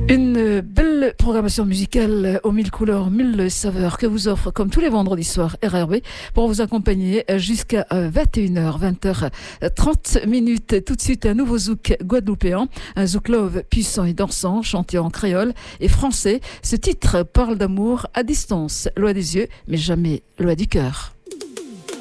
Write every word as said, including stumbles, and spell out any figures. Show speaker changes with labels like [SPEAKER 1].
[SPEAKER 1] Une belle programmation musicale aux mille couleurs, mille saveurs que vous offre comme tous les vendredis soirs R R B pour vous accompagner jusqu'à vingt et une heures, vingt heures trente minutes. Tout de suite, un nouveau zouk guadeloupéen, un zouk love puissant et dansant, chanté en créole et français. Ce titre parle d'amour à distance, loin des yeux, mais jamais loin du cœur.